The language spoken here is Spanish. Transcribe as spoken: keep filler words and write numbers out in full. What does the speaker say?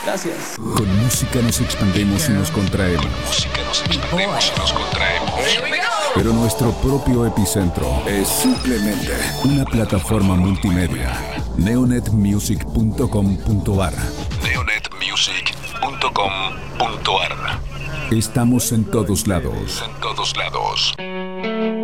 Gracias. Con música nos expandemos y nos contraemos. Con música nos expandemos y nos contraemos. Pero nuestro propio epicentro es simplemente una plataforma multimedia. neonet music punto com punto ar. neonet music punto com punto ar. Estamos en todos lados. En todos lados.